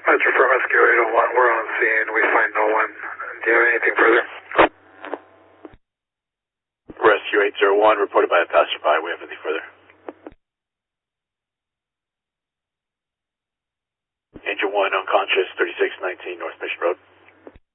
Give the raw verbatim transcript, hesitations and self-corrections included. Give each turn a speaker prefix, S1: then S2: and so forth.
S1: That's from Rescue eight oh one. We're on scene. We find no one. Do you have anything further?
S2: Rescue eight oh one, reported by a passerby. We have anything further? Angel one, unconscious, thirty-six nineteen North Mission Road.